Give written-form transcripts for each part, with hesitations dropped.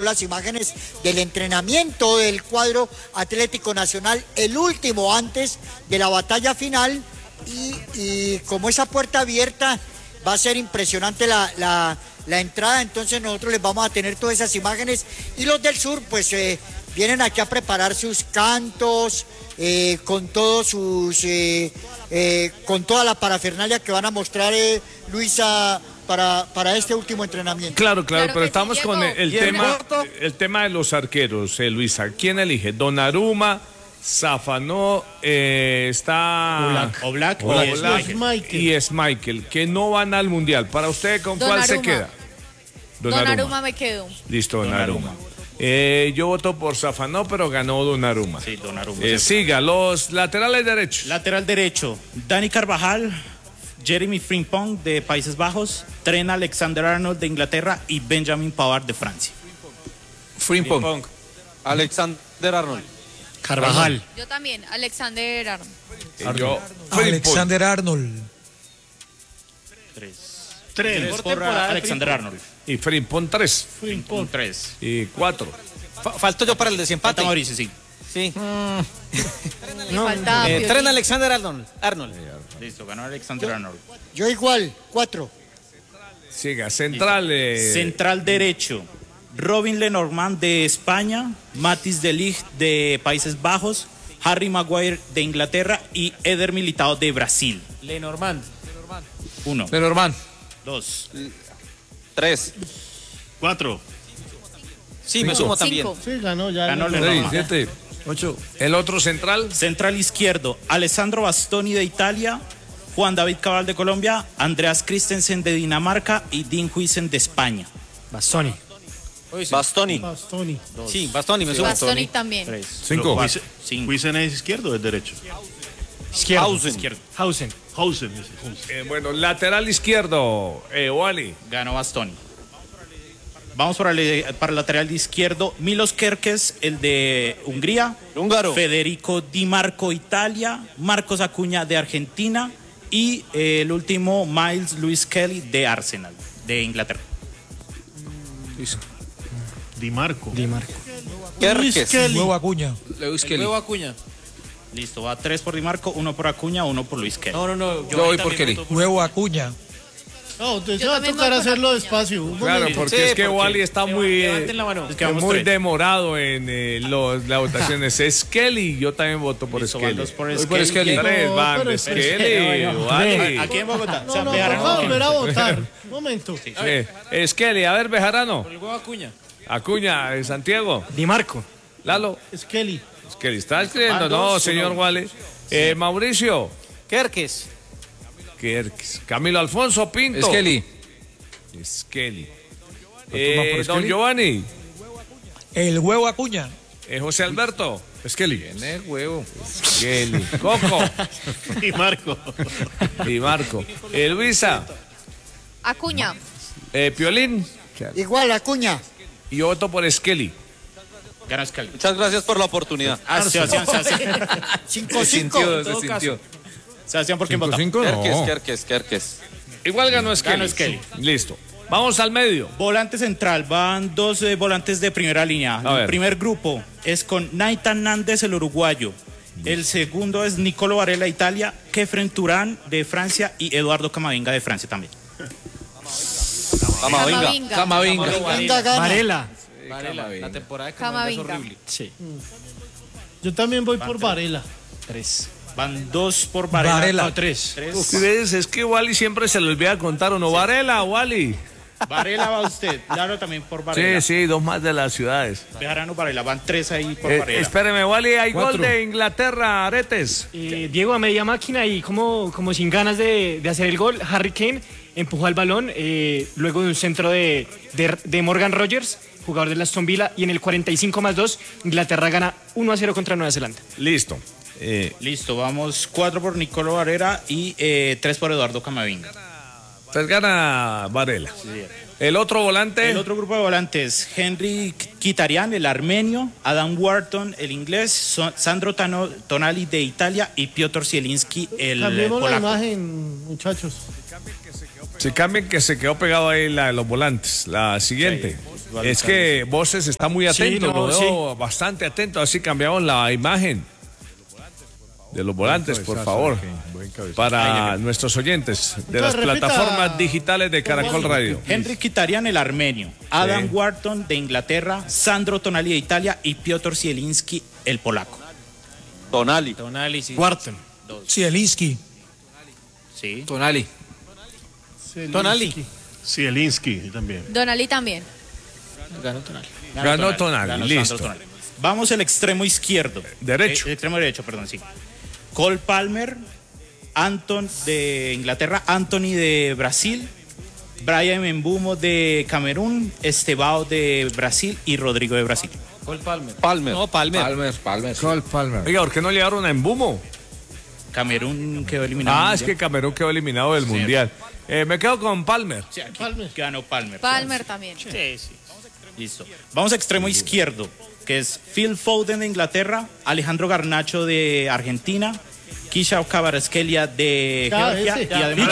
las imágenes del entrenamiento del cuadro Atlético Nacional, el último antes de la batalla final, y como esa puerta abierta va a ser impresionante la entrada, entonces nosotros les vamos a tener todas esas imágenes, y los del sur pues vienen aquí a preparar sus cantos, con todos sus con toda la parafernalia que van a mostrar, Luisa, para este último entrenamiento. Claro, pero estamos con el tema de los arqueros, Luisa. ¿Quién elige? Donnarumma, Safanó, está Oblak y Schmeichel, que no van al Mundial. Para usted, ¿con cuál se queda? Donnarumma me quedo. Listo, Donnarumma. Yo voto por Safanó, pero ganó Donnarumma. Sí, Donnarumma. Siga, los laterales derechos. Lateral derecho, Dani Carvajal, Jeremy Frimpong de Países Bajos, Trent Alexander-Arnold de Inglaterra y Benjamin Pavard de Francia. Frimpong. Alexander-Arnold. Carvajal. Yo también, Alexander-Arnold. Alexander-Arnold. Tres por Alexander-Arnold. Y Frimpong 3. Frimpong 3. Y 4. Falto yo para el desempate. Falta Mauricio, sí. Sí. Trent Alexander-Arnold. Listo, ganó Alexander-Arnold. Yo igual, 4. Siga, centrales. Central derecho, Robin Lenormand de España, Mathis de Ligt de Países Bajos, Harry Maguire de Inglaterra y Eder Militao de Brasil. Lenormand. 1. Lenormand. 2. 3. 4. Sí, me sumo también. Sí, ganó ya. Ganó Lenormand. 7, 8. El otro central. Central izquierdo, Alessandro Bastoni de Italia, Juan David Cabral de Colombia, Andreas Christensen de Dinamarca y Dean Huijsen de España. Bastoni. Bastoni. Sí, Bastoni, me sumo. Bastoni también. 3. 5. ¿Huijsen es izquierdo o es derecho? Hausen. Bueno, lateral izquierdo, Wally. Ganó Bastoni. Vamos para el lateral izquierdo, Milos Kerkez, el de Hungría, Húngaro. Federico Di Marco, Italia, Marcos Acuña de Argentina y el último, Miles Lewis Kelly de Arsenal, de Inglaterra. Di Marco. Kerkez. Nuevo Acuña. Lewis Kelly. Acuña. Listo, va 3 por Di Marco, 1 por Acuña, 1 por Luis Kelly. No, yo voy por Kelly. Nuevo Acuña. No, entonces va a tocar hacerlo despacio. Claro, porque es que Wally está muy demorado en las votaciones. Es Kelly, yo también voto por Skelly. Voy por Skelly. 3 van, Skelly, Wally. Aquí en Bogotá. No, toca volver a votar. Un momento. Skelly, a ver, Bejarano. El huevo Acuña. Acuña, Santiago. Di Marco. Lalo. Skelly. Skelly, ¿está escribiendo? No, señor Wally. Mauricio. Kerkez. Camilo Alfonso Pinto. Skelly. Don Giovanni. El huevo Acuña. José Alberto. Skelly. Viene huevo. Skelly. Coco. Di Marco. Luisa. Acuña. Piolín. Igual, Acuña. Y yo voto por Skelly. Ganó Skelly. Muchas gracias por la oportunidad. Sebastián. 5-5. Sebastián, ¿por quién vota? Kerkez. Igual ganó Skelly. Listo. Vamos al medio. Volante central, van 2 volantes de primera línea. El primer grupo es con Nathan Nández, el uruguayo. El segundo es Nicolo Varela, Italia, Kefren Turán de Francia y Eduardo Camavinga de Francia también. Camavinga. Varela. La temporada de Camavinga es horrible. Sí. Yo también voy por Varela. 3. Van 2 por Varela. No, 3. Es que Wally siempre se le olvida contar uno. Varela, Wally. Varela va usted. Claro, también por Varela. Sí, 2 más de las ciudades. Bejarano, Varela. Van 3 ahí por Varela. Espéreme, Wally, hay 4. gol de Inglaterra, Aretes. Diego a media máquina y como sin ganas de hacer el gol. Harry Kane empujó al balón luego de un centro de Morgan Rogers, jugador del Aston Villa, y en el 45+2 Inglaterra gana 1-0 contra Nueva Zelanda. Listo. Listo, vamos 4 por Nicolo Varela y 3 por Eduardo Camavinga. Pues gana Varela. Sí. El otro volante. El otro grupo de volantes, Henry Kitarian, el armenio, Adam Wharton, el inglés, Sandro Tonali de Italia y Piotr Zielinski, el Cambiemos polaco. la imagen, muchachos. Se cambien, que se quedó pegado ahí los volantes. La siguiente. Sí. Es que Voces está muy atento, Sí, no, lo veo bastante atento, así cambiamos la imagen de los volantes, por favor, para nuestros oyentes de las plataformas digitales de Caracol Radio. Henry Kitarian, el armenio, Adam Wharton de Inglaterra, Sandro Tonali de Italia y Piotr Zielinski, el polaco. Tonali. Tonali, sí. Wharton. Zielinski. Sí. Tonali. Zielinski también. Donali también. Ganó Tonali, listo. Tonali. Vamos al extremo izquierdo. Derecho. El extremo derecho, perdón, sí. Cole Palmer, Anton de Inglaterra, Anthony de Brasil, Brian Mbeumo de Camerún, Estevao de Brasil y Rodrigo de Brasil. Cole Palmer. Palmer. No, Palmer. Cole Palmer. Oiga, ¿por qué no le dieron a Embumo? Camerún quedó eliminado. Ah, es que Camerún quedó eliminado del Mundial. Me quedo con Palmer. Sí, ganó Palmer. Palmer también. Sí. Listo. Vamos a extremo izquierdo, que es Phil Foden de Inglaterra, Alejandro Garnacho de Argentina, Kisha Kvaratskhelia de Georgia y además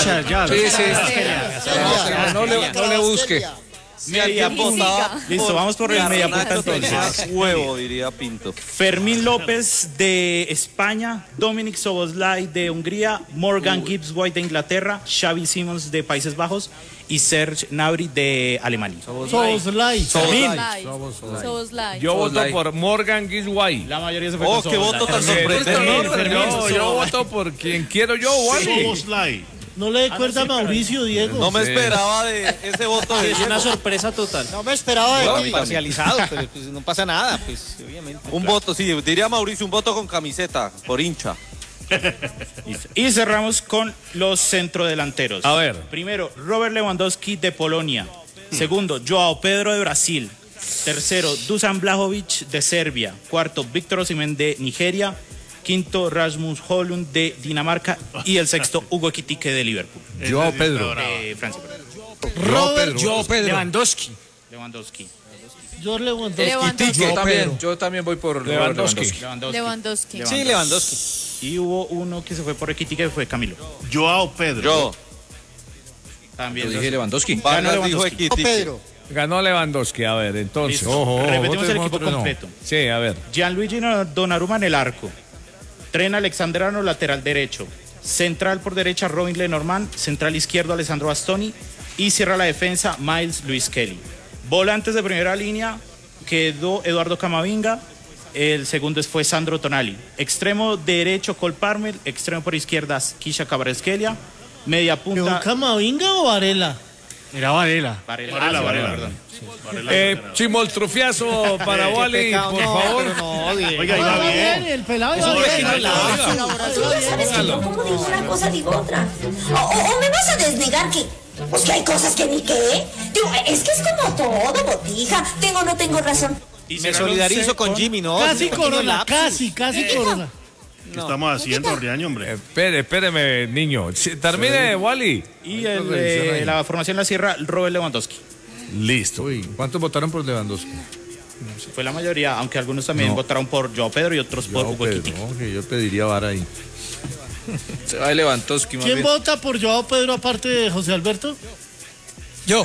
No le busque. media punta. Listo, vamos por el media punta entonces. Huevo, diría Pinto. Fermín López de España, Dominic Szoboszlai de Hungría, Morgan Gibbs White de Inglaterra, Xavi Simons de Países Bajos y Serge Gnabry de Alemania. Szoboszlai. Yo voto por Morgan Gisway. La mayoría se fue con qué voto tan Szoboszlai. sorprendente. Yo voto por quien quiero yo, Wally. Szoboszlai. No le dé cuerda a Mauricio, Diego. No me esperaba de ese voto de Es una sorpresa total. No me esperaba de ti. parcializado, pero pues no pasa nada, pues obviamente. Un voto, sí, diría Mauricio, un voto con camiseta, por hincha. Y cerramos con los centrodelanteros. A ver. Primero, Robert Lewandowski de Polonia. Segundo, Joao Pedro de Brasil. Tercero, Dusan Vlahovic de Serbia. Cuarto, Víctor Osimhen de Nigeria. Quinto, Rasmus Højlund de Dinamarca. Y el sexto, Hugo Ekitike de Liverpool. Joao Pedro. De Francia. Joao Pedro. Lewandowski. Yo Lewandowski. Yo también voy por Lewandowski. Sí, Lewandowski. Y hubo uno que se fue por Ekitike, que fue Camilo. Joao Pedro. Yo. También. Yo dije Lewandowski. Ganó Vargas dijo Lewandowski. Ekitike. Pedro. Ganó Lewandowski, a ver, entonces. Listo. Repetimos el voto equipo no. completo. Sí, a ver. Gianluigi Donnarumma en el arco. Tren Alexander-Arnold, lateral derecho. Central por derecha, Robin Lenormand. Central izquierdo, Alessandro Bastoni. Y cierra la defensa, Miles Lewis Kelly. Volantes de primera línea, quedó Eduardo Camavinga. El segundo fue Sandro Tonali. Extremo derecho, Cole Palmer. Extremo por izquierda, Kisha Kvaratskhelia. Media punta. ¿Camavinga o Varela? Era Varela. Varela, perdón. Chimoltrufiazo para Wally, por favor. Oiga, iba bien. El pelado iba bien. Tú ya sabes que yo como digo una cosa digo otra. O me vas a desnegar que... Pues que hay cosas que ni qué. Digo, es que es como todo, botija. Tengo o no tengo razón. Me solidarizo con Jimmy, ¿no? Casi Un corona, lapsus. casi corona. ¿Qué estamos haciendo, Riaño, hombre? Espéreme, niño. Termine, Wally. Y la formación la cierra Robert Lewandowski. Listo. ¿Cuántos votaron por Lewandowski? Fue la mayoría, aunque algunos también votaron por Joao Pedro y otros por Hugo Ekitike. No, que yo pediría vara ahí. Se va de Lewandowski, ¿Quién vota por Joao Pedro aparte de José Alberto? Yo.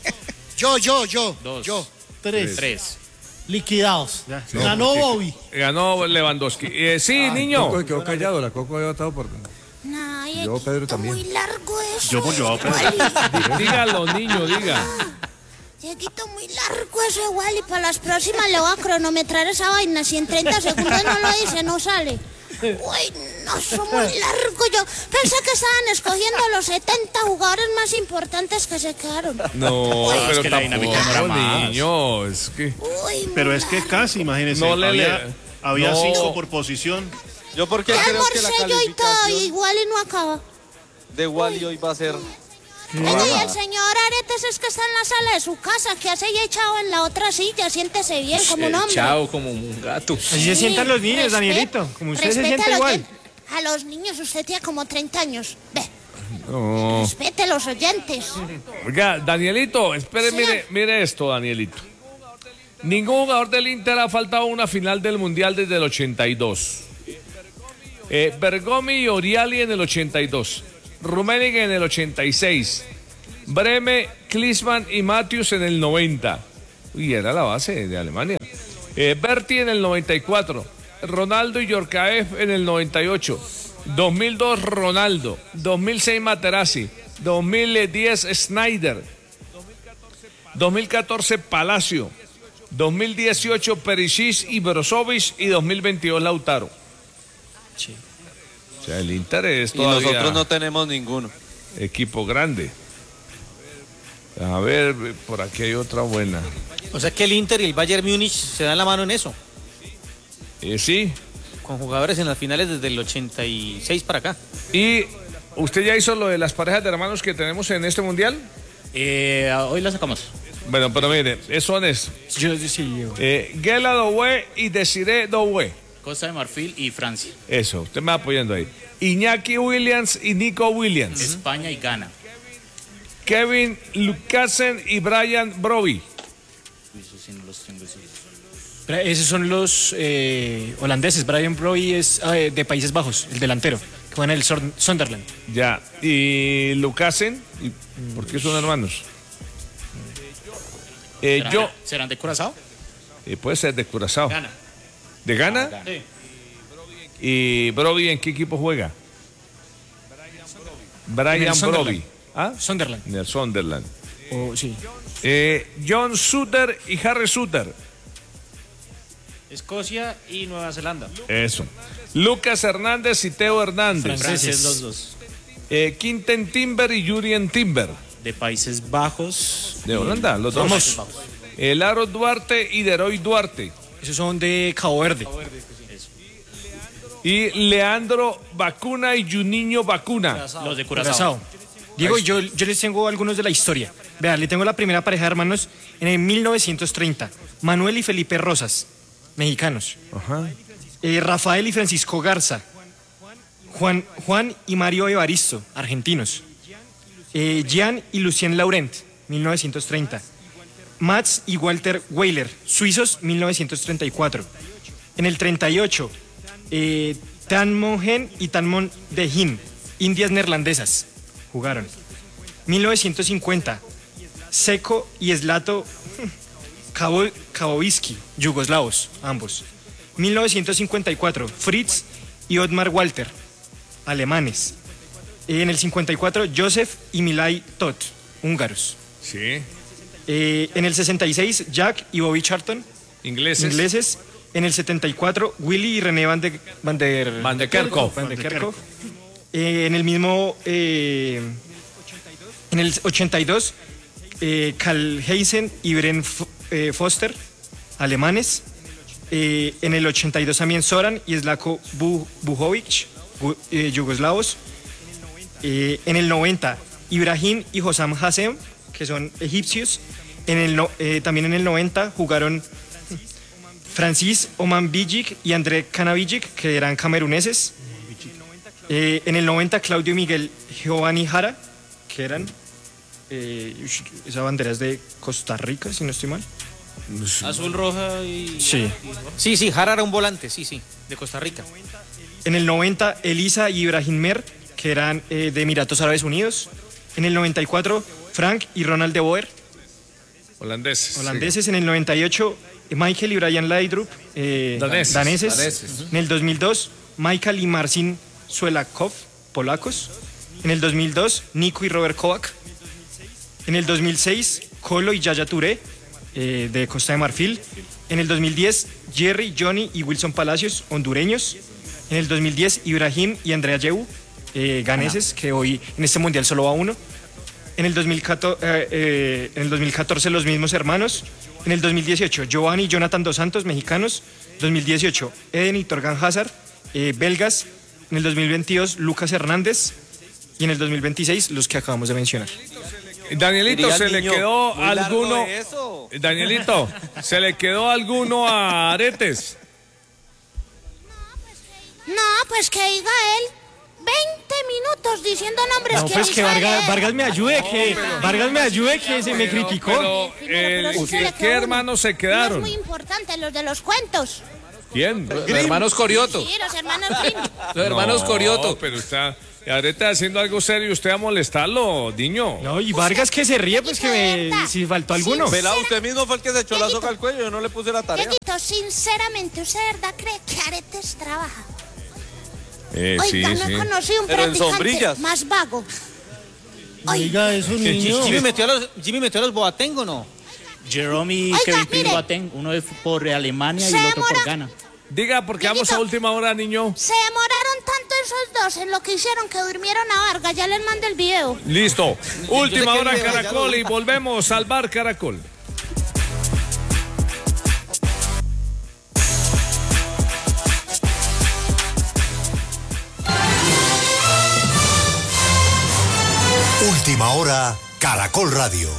Yo. Tres. Liquidados. No, Ganó Bobby. Ganó Lewandowski. Sí, niño. Coco quedó callado, la Coco había votado por... Ay, Yo, Pedro, también. muy largo eso. Yo por Joao Pedro. Dígalo, niño, diga. Dieguito, muy largo eso igual y para las próximas le voy a cronometrar esa vaina. Si en 30 segundos no lo dice, no sale. Uy, no, son muy largo. Yo pensé que estaban escogiendo los 70 jugadores más importantes que se quedaron. No, es pero que la dinámica no era tampoco, más. niño. Es que... Uy, Pero muy es que largo. casi, imagínese. No le- había no. 5 por posición. Yo porque Ya creo que almorcé la yo y todo, y calificación igual y no acaba. de Wally hoy va a ser... Venga, y el señor Aretes es que está en la sala de su casa, que hace ya echado en la otra silla, siéntese bien como un hombre. Chao, como un gato. Así se sientan los niños, Danielito. Como usted se siente igual. A los niños usted tiene como 30 años. Ve, No. respete a los oyentes. Oiga, Danielito, espere, mire esto, Danielito. Ningún jugador del Inter ha faltado a una final del Mundial desde el 82. Bergomi y Oriali en el 82. Rummenigge en el 86. Breme, Klinsmann y Matthews en el 90. Uy, era la base de Alemania. Berti en el 94, Ronaldo y Yorkaev en el 98, 2002 Ronaldo, 2006 Materazzi, 2010 Snyder, 2014 Palacio, 2018 Perisic y Brozovic y 2022 Lautaro. Sí. O sea, el Inter es Y todavía nosotros no tenemos ninguno. equipo grande. A ver, por aquí hay otra buena. O sea que el Inter y el Bayern Múnich se dan la mano en eso. Sí. Con jugadores en las finales desde el 86 para acá. ¿Y usted ya hizo lo de las parejas de hermanos que tenemos en este mundial? Hoy la sacamos. Bueno, pero mire, son es. Yo sí. Gela Doué y Desiree Doué. Costa de Marfil y Francia. Eso, usted me va apoyando ahí. Iñaki Williams y Nico Williams. España y Ghana. Kevin Lucassen y Brian Broby. Eso sí no los tengo. Esos son los holandeses. Brian Broby es de Países Bajos, el delantero, que juega en el Sunderland. Ya, y Lucassen, ¿por qué son hermanos? ¿Serán de Curazao? Puede ser de Curazao. Ghana. ¿De Ghana? Sí. ¿Y Broby en qué equipo juega? Brian Broby. ¿Ah? Sunderland. En el Sunderland. Sí. John Suter y Harry Suter. Escocia y Nueva Zelanda. Eso. Lucas Hernández y Teo Hernández. Franceses los dos. Quinten Timber y Jurien Timber. De Países Bajos. De Holanda, los dos. Laro Duarte y Deroy Duarte. Esos son de Cabo Verde. Y Leandro Bacuna y Juninho Bacuna. Los de Curazao. Diego, yo les tengo algunos de la historia. Vean, le tengo la primera pareja de hermanos en el 1930. Manuel y Felipe Rosas, mexicanos. Ajá. Rafael y Francisco Garza. Juan y Mario Evaristo, argentinos. Jean y Lucien Laurent, 1930. Mats y Walter Weiler, suizos, 1934. En el 38, Tan Mongen y Tan Mon de Hin, indias neerlandesas, jugaron. 1950, Seko y Zlato Kaboviski, yugoslavos, ambos. 1954, Fritz y Otmar Walter, alemanes. En el 54, Joseph y Milay Tot, húngaros. Sí. En el 66, Jack y Bobby Charlton, ingleses. En el 74, Willy y René Van de Kerkhoff. En el mismo, en el 82, Karl Heisen y Bren Foster, alemanes. En el 82 también Zoran y Zlatko Bujovic, yugoslavos. En el 90, Ibrahim y Hossam Hassem, que son egipcios. También en el 90 jugaron Francis Oman Bijic y André Kanavijic, que eran cameruneses. En el 90, Claudio Miguel Giovanni Jara, que eran... esa bandera es de Costa Rica, si no estoy mal. Azul, roja y... Sí. Sí, Jara era un volante, sí, de Costa Rica. En el 90, Elisa y Ibrahim Mer, que eran de Emiratos Árabes Unidos. En el 94, Frank y Ronald de Boer. Holandeses. Sí. En el 98, Michael y Brian Laudrup, daneses. En el 2002, Michael y Marcin Suelakov, polacos. En el 2002, Nico y Robert Kovac. En el 2006, Colo y Yaya Touré, de Costa de Marfil. En el 2010, Jerry, Johnny y Wilson Palacios, hondureños. En el 2010, Ibrahim y Andrea Yehu, ganeses, que hoy en este mundial solo va uno. En el 2014, los mismos hermanos. En el 2018, Giovanni y Jonathan Dos Santos, mexicanos. 2018, Eden y Torgan Hazard, belgas. En el 2022, Lucas Hernández. Y en el 2026, los que acabamos de mencionar. Danielito, ¿se le quedó alguno? Danielito, ¿se le quedó alguno a Aretes? No, pues que diga él. 20 minutos diciendo nombres. No, pues que Vargas me ayude, que se me criticó. ¿Qué hermanos se quedaron? Es muy importante, los de los cuentos. ¿Quién? Los hermanos Corioto. Sí, los hermanos Grimm. Los hermanos Corioto. Pero está... Areta haciendo algo serio, usted va a molestarlo, niño. No, y Vargas que se ríe, pues si faltó alguno. Pelado, usted mismo fue el que se echó la soga al cuello, yo no le puse la tarea. Dieguito, sinceramente, ¿usted de verdad cree que Aretes trabaja? Sí, Oiga, no he conocido un Pero en practicante sombrillas. más vago. Oiga, eso niño. Jimmy metió a los Boateng, ¿o no? Jerome y Oiga, Kevin mire. Boateng, uno es por Alemania y Se el otro por demora- Ghana. Diga, porque vamos a última hora, niño. Se demoraron tanto esos dos en lo que hicieron que durmieron a Vargas. Ya les mandé el video. Listo. Última sé que hora ya lo Caracol vi. y volvemos al bar Caracol. Última hora, Caracol Radio.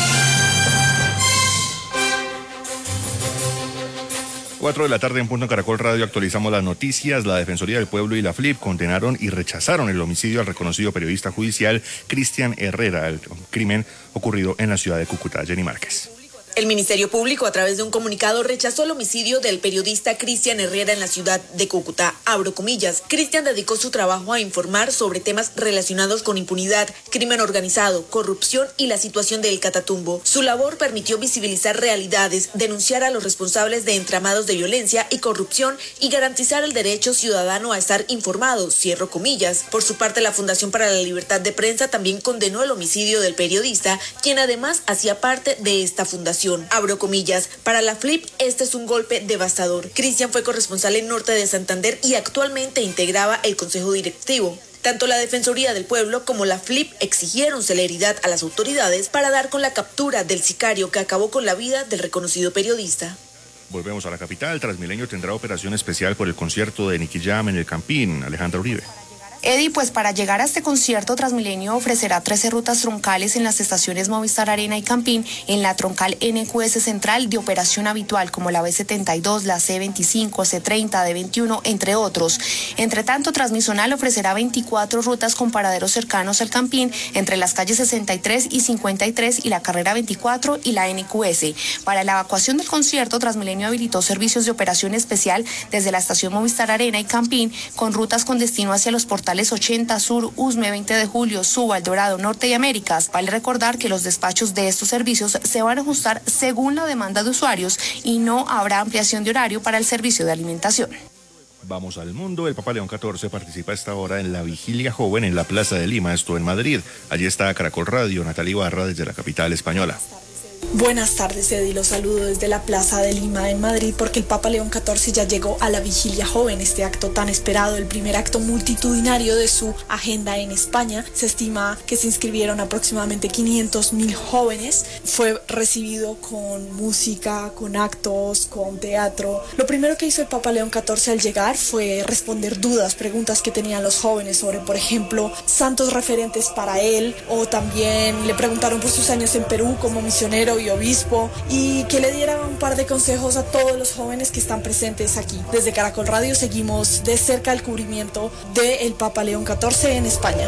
Cuatro de la tarde en punto en Caracol Radio actualizamos las noticias. La Defensoría del Pueblo y la FLIP condenaron y rechazaron el homicidio al reconocido periodista judicial Cristian Herrera, el crimen ocurrido en la ciudad de Cúcuta. Jenny Márquez. El Ministerio Público, a través de un comunicado, rechazó el homicidio del periodista Cristian Herrera en la ciudad de Cúcuta. Abro comillas. Cristian dedicó su trabajo a informar sobre temas relacionados con impunidad, crimen organizado, corrupción y la situación del Catatumbo. Su labor permitió visibilizar realidades, denunciar a los responsables de entramados de violencia y corrupción y garantizar el derecho ciudadano a estar informado. Cierro comillas. Por su parte, la Fundación para la Libertad de Prensa también condenó el homicidio del periodista, quien además hacía parte de esta fundación. Abro comillas. Para la FLIP, este es un golpe devastador. Cristian fue corresponsal en Norte de Santander y actualmente integraba el Consejo Directivo. Tanto la Defensoría del Pueblo como la FLIP exigieron celeridad a las autoridades para dar con la captura del sicario que acabó con la vida del reconocido periodista. Volvemos a la capital. Transmilenio tendrá operación especial por el concierto de Nicky Jam en el Campín. Alejandra Uribe. Eddie, pues para llegar a este concierto, Transmilenio ofrecerá 13 rutas troncales en las estaciones Movistar Arena y Campín, en la troncal NQS Central de operación habitual, como la B72, la C25, C30, D21, entre otros. Entre tanto, Transmisional ofrecerá 24 rutas con paraderos cercanos al Campín, entre las calles 63 y 53 y la carrera 24 y la NQS. Para la evacuación del concierto, Transmilenio habilitó servicios de operación especial desde la estación Movistar Arena y Campín, con rutas con destino hacia los portales 80 Sur, Usme, 20 de Julio, Suba, El Dorado, Norte y Américas. Vale recordar que los despachos de estos servicios se van a ajustar según la demanda de usuarios y no habrá ampliación de horario para el servicio de alimentación. Vamos al mundo. El Papa León XIV participa a esta hora en la Vigilia Joven en la Plaza de Lima, esto en Madrid. Allí está Caracol Radio, Natalia Ibarra desde la capital española. Buenas tardes, Eddie. Los saludo desde la Plaza de Lima en Madrid porque el Papa León XIV ya llegó a la Vigilia Joven, este acto tan esperado, el primer acto multitudinario de su agenda en España. Se estima que se inscribieron aproximadamente 500.000 jóvenes. Fue recibido con música, con actos, con teatro. Lo primero que hizo el Papa León XIV al llegar fue responder dudas, preguntas que tenían los jóvenes sobre, por ejemplo, santos referentes para él, o también le preguntaron por sus años en Perú como misionero y obispo, y que le diera un par de consejos a todos los jóvenes que están presentes aquí. Desde Caracol Radio seguimos de cerca el cubrimiento del Papa León XIV en España.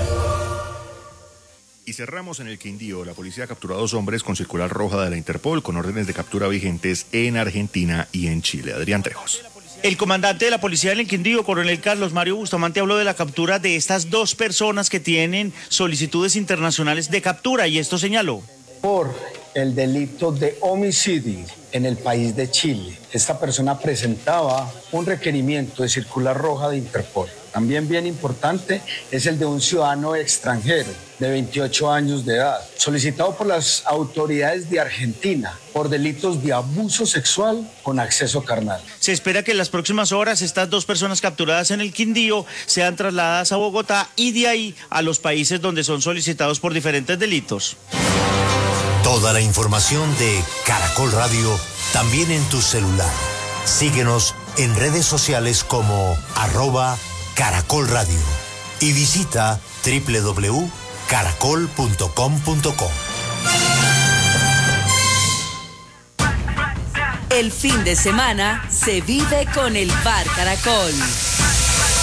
Y cerramos en el Quindío. La policía capturó a 2 hombres con circular roja de la Interpol con órdenes de captura vigentes en Argentina y en Chile. Adrián Trejos. El comandante de la policía del Quindío, coronel Carlos Mario Bustamante, habló de la captura de estas 2 personas que tienen solicitudes internacionales de captura, y esto señaló. Por el delito de homicidio en el país de Chile. Esta persona presentaba un requerimiento de circular roja de Interpol. También bien importante es el de un ciudadano extranjero de 28 años de edad, solicitado por las autoridades de Argentina por delitos de abuso sexual con acceso carnal. Se espera que en las próximas horas estas 2 personas capturadas en el Quindío sean trasladadas a Bogotá y de ahí a los países donde son solicitados por diferentes delitos. Toda la información de Caracol Radio también en tu celular. Síguenos en redes sociales como @Caracol Radio y visita www.caracol.com.co. El fin de semana se vive con el Bar Caracol.